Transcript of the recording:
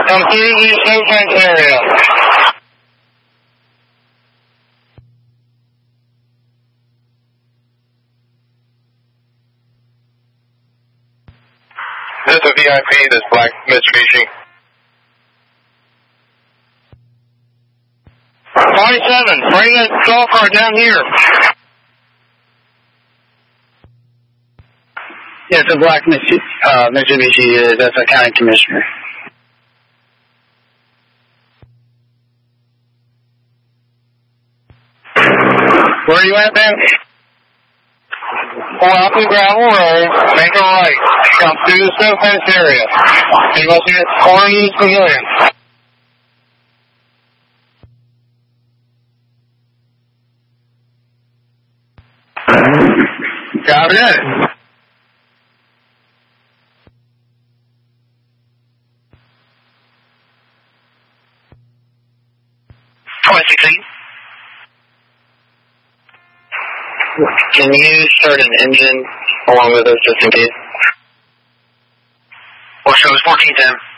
Come through the Snowflake area. This is a VIP, this black Mitsubishi. 47, bring that golf cart down here. Yeah, it's a black Mitsubishi. That's a county commissioner. Where are you at, Ben? Pull out the gravel road, make a right. Come through the snow fence area. And go through the corner of the pavilion. Got it. Can you start an engine along with us just in case? Well, shows 1410.